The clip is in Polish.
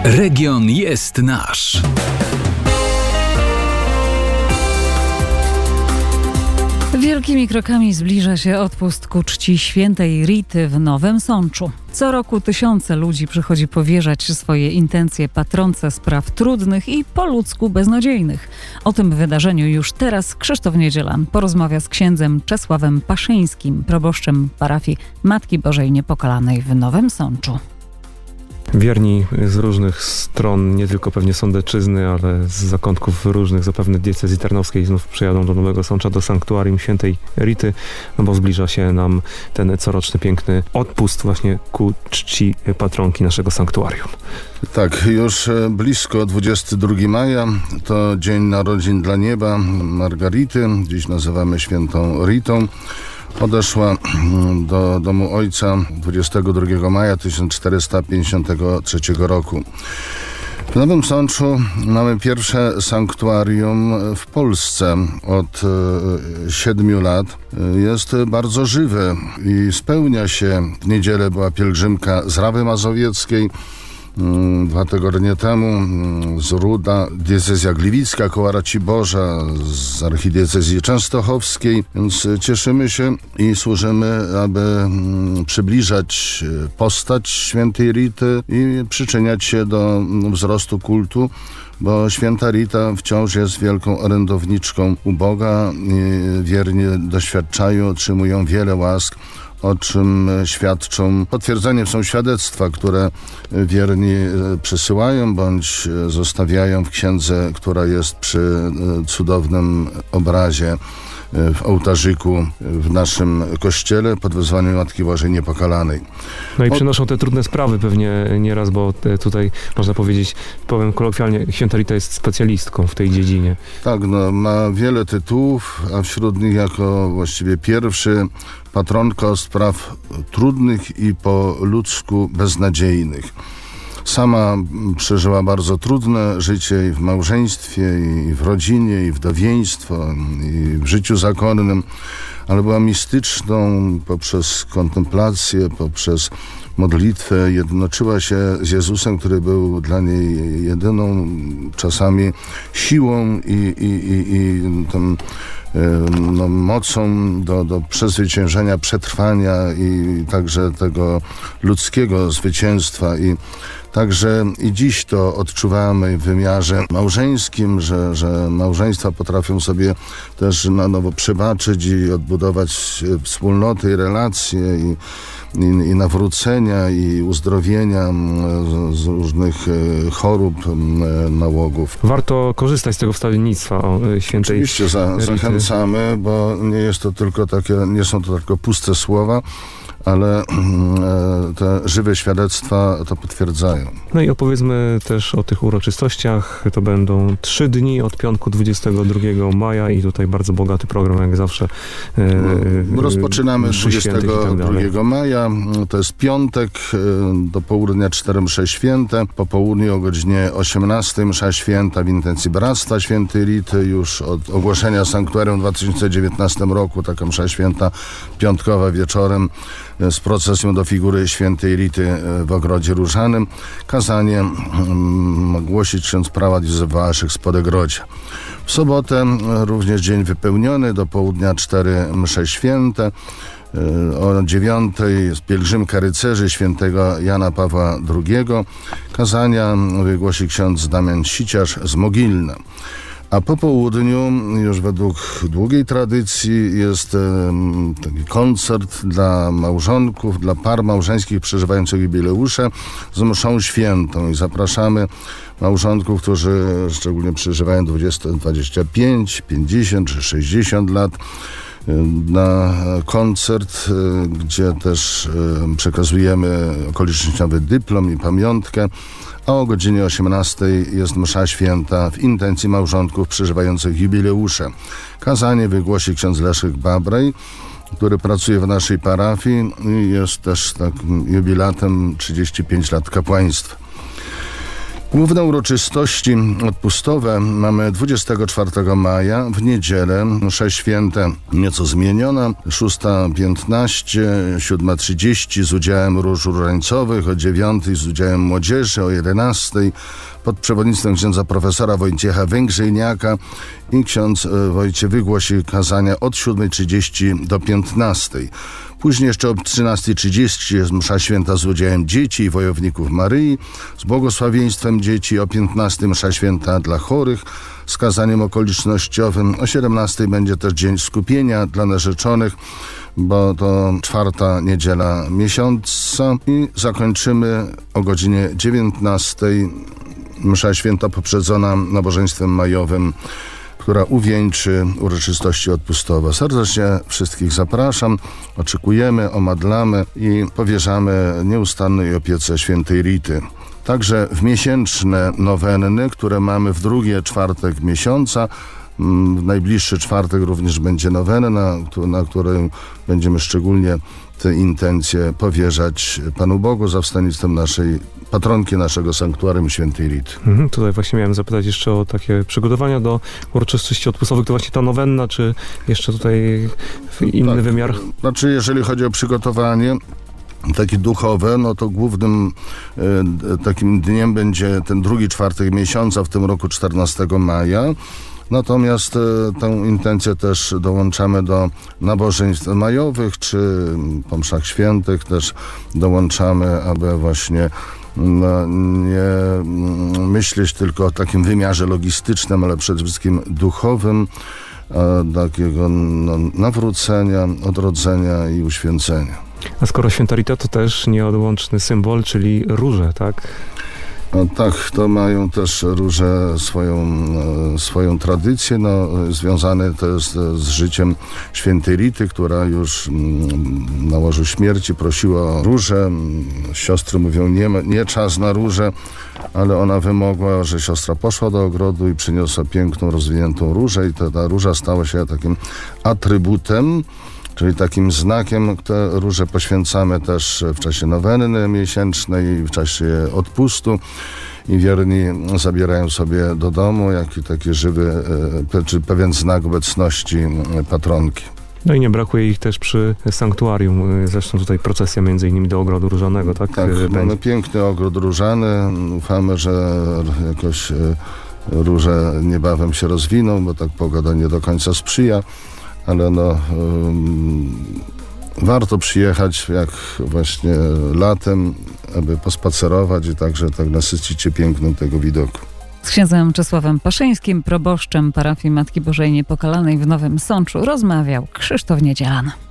Region jest nasz. Wielkimi krokami zbliża się odpust ku czci świętej Rity w Nowym Sączu. Co roku tysiące ludzi przychodzi powierzać swoje intencje patronce spraw trudnych i po ludzku beznadziejnych. O tym wydarzeniu już teraz Krzysztof Niedzielan porozmawia z księdzem Czesławem Paszyńskim, proboszczem parafii Matki Bożej Niepokalanej w Nowym Sączu. Wierni z różnych stron, nie tylko pewnie Sądeczyzny, ale z zakątków różnych, zapewne diecezji tarnowskiej, znów przyjadą do Nowego Sącza, do sanktuarium świętej Rity, no bo zbliża się nam ten coroczny piękny odpust właśnie ku czci patronki naszego sanktuarium. Tak, już blisko 22 maja to dzień narodzin dla nieba Margarity, dziś nazywamy świętą Ritą. Odeszła do domu ojca 22 maja 1453 roku. W Nowym Sączu mamy pierwsze sanktuarium w Polsce od 7 lat. Jest bardzo żywe i spełnia się. W niedzielę była pielgrzymka z Rawy Mazowieckiej. 2 tygodnie temu z Ruda, diecezja gliwicka koło Raciborza, z archidiecezji częstochowskiej, więc cieszymy się i służymy, aby przybliżać postać świętej Rity i przyczyniać się do wzrostu kultu, bo święta Rita wciąż jest wielką orędowniczką u Boga i wierni doświadczają, otrzymują wiele łask, o czym świadczą. Potwierdzeniem są świadectwa, które wierni przesyłają bądź zostawiają w księdze, która jest przy cudownym obrazie w ołtarzyku w naszym kościele pod wezwaniem Matki Bożej Niepokalanej. No i przynoszą te trudne sprawy pewnie nieraz, bo tutaj można powiedzieć, powiem kolokwialnie, święta Rita jest specjalistką w tej dziedzinie. Tak, no, ma wiele tytułów, a wśród nich jako właściwie pierwszy patronka spraw trudnych i po ludzku beznadziejnych. Sama przeżyła bardzo trudne życie i w małżeństwie, i w rodzinie, i wdowieństwo, i w życiu zakonnym, ale była mistyczną poprzez kontemplację, poprzez modlitwę, jednoczyła się z Jezusem, który był dla niej jedyną czasami siłą i tą mocą do przezwyciężenia, przetrwania i także tego ludzkiego zwycięstwa. I także i dziś to odczuwamy w wymiarze małżeńskim, że małżeństwa potrafią sobie też na nowo przebaczyć i odbudować wspólnoty i relacje i nawrócenia i uzdrowienia z różnych chorób, nałogów. Warto korzystać z tego wstawiennictwa o świętej Oczywiście zachęcamy, bo nie są to tylko puste słowa, ale te żywe świadectwa to potwierdzają. No i opowiedzmy też o tych uroczystościach. To będą 3 dni od piątku 22 maja i tutaj bardzo bogaty program, jak zawsze. Rozpoczynamy 22 maja. To jest piątek, do południa 4 msze święte. Po południu o godzinie 18 msza święta w intencji Bractwa Świętej Rity. Już od ogłoszenia sanktuarium w 2019 roku taka msza święta piątkowa wieczorem z procesją do figury świętej Rity w Ogrodzie Różanym. Kazanie ma głosić ksiądz prałat Józef Wałaszek z Podegrodzia. W sobotę również dzień wypełniony, do południa 4 msze święte. O 9 jest pielgrzymka rycerzy świętego Jana Pawła II. Kazania wygłosi ksiądz Damian Siciarz z Mogilna. A po południu, już według długiej tradycji, jest taki koncert dla małżonków, dla par małżeńskich przeżywających jubileusze z mszą świętą. I zapraszamy małżonków, którzy szczególnie przeżywają 25, 50 czy 60 lat, na koncert, gdzie też przekazujemy okolicznościowy dyplom i pamiątkę, a o godzinie 18 jest msza święta w intencji małżonków przeżywających jubileusze. Kazanie wygłosi ksiądz Leszek Babrej, który pracuje w naszej parafii i jest też jubilatem 35 lat kapłaństwa. Główne uroczystości odpustowe mamy 24 maja, w niedzielę, msze święte nieco zmieniona, 6:15, 7:30 z udziałem róż różańcowych, o 9:00 z udziałem młodzieży, o 11:00 pod przewodnictwem księdza profesora Wojciecha Węgrzejniaka i ksiądz Wojciech wygłosi kazania od 7:30 do 15:00. Później jeszcze o 13:30 jest msza święta z udziałem dzieci i wojowników Maryi, z błogosławieństwem dzieci, o 15:00 msza święta dla chorych, z kazaniem okolicznościowym, o 17:00 będzie też dzień skupienia dla narzeczonych, bo to 4. niedziela miesiąca i zakończymy o godzinie 19:00 msza święta poprzedzona nabożeństwem majowym, która uwieńczy uroczystości odpustowe. Serdecznie wszystkich zapraszam, oczekujemy, omadlamy i powierzamy nieustannej opiece świętej Rity. Także w miesięczne nowenny, które mamy w drugi czwartek miesiąca, w najbliższy czwartek również będzie nowenna, na której będziemy szczególnie te intencje powierzać Panu Bogu za wstawiennictwem naszej patronki, naszego sanktuarium świętej Rity. Tutaj właśnie miałem zapytać jeszcze o takie przygotowania do uroczystości odpustowych. To właśnie ta nowenna, czy jeszcze tutaj inny wymiar? Znaczy, jeżeli chodzi o przygotowanie takie duchowe, no to głównym takim dniem będzie ten drugi czwartek miesiąca, w tym roku 14 maja. Natomiast tę intencję też dołączamy do nabożeństw majowych, czy po mszach świętych też dołączamy, aby właśnie nie myśleć tylko o takim wymiarze logistycznym, ale przede wszystkim duchowym, takiego nawrócenia, odrodzenia i uświęcenia. A skoro święta Rita, to też nieodłączny symbol, czyli róże, tak? No tak, to mają też róże swoją tradycję, związane to jest z życiem świętej Rity, która już na łożu śmierci prosiła o róże. Siostry mówią, nie czas na róże, ale ona wymogła, że siostra poszła do ogrodu i przyniosła piękną, rozwiniętą różę i ta róża stała się takim atrybutem, czyli takim znakiem. Te róże poświęcamy też w czasie nowenny miesięcznej, w czasie odpustu i wierni zabierają sobie do domu jaki taki żywy, czy pewien znak obecności patronki. No i nie brakuje ich też przy sanktuarium. Zresztą tutaj procesja między innymi do ogrodu różanego, tak? Tak, mamy piękny ogród różany. Ufamy, że jakoś róże niebawem się rozwiną, bo tak pogoda nie do końca sprzyja. Ale warto przyjechać jak właśnie latem, aby pospacerować i także tak nasycić się pięknem tego widoku. Z księdzem Czesławem Paszyńskim, proboszczem parafii Matki Bożej Niepokalanej w Nowym Sączu rozmawiał Krzysztof Niedzielan.